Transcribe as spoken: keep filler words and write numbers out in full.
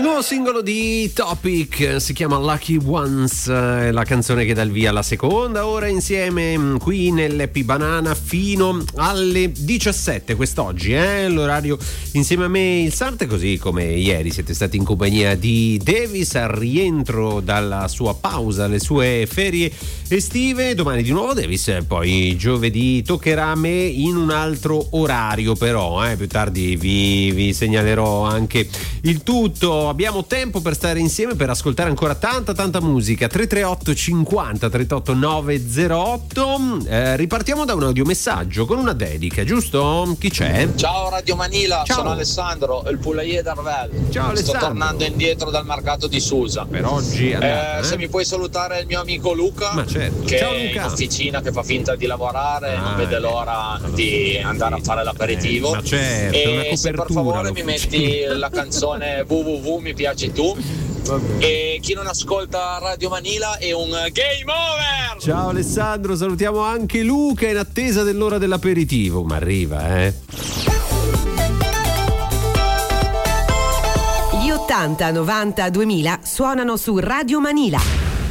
Il nuovo singolo di Topic si chiama Lucky Ones, la canzone che dà il via alla seconda ora insieme qui nell'Happy Banana fino alle diciassette quest'oggi, eh? L'orario insieme a me il Sarte, così come ieri siete stati in compagnia di Davis al rientro dalla sua pausa, le sue ferie estive. Domani di nuovo Davis, poi giovedì toccherà a me in un altro orario, però eh? più tardi vi, vi segnalerò anche il tutto. Abbiamo tempo per stare insieme, per ascoltare ancora tanta tanta musica. Tre tre otto cinquanta trentotto novecentotto. Eh, ripartiamo da un audiomessaggio con una dedica, giusto? Chi c'è? Ciao Radio Manila, Ciao. sono Alessandro, il poulailler d'Arvel. Ciao Alessandro. Sto tornando indietro dal mercato di Susa. Per oggi è andata, eh, eh? Se mi puoi salutare il mio amico Luca, Ma certo. che Ciao, è Luca. in officina, che fa finta di lavorare, Ah, non vede l'ora di andare a fare l'aperitivo. Eh, ma certo, è una e se per copertura favore mi l'officina. metti la canzone www mi piaci tu. E chi non ascolta Radio Manila è un game over. Ciao Alessandro, salutiamo anche Luca in attesa dell'ora dell'aperitivo, ma arriva, eh. Gli ottanta, novanta, duemila suonano su Radio Manila.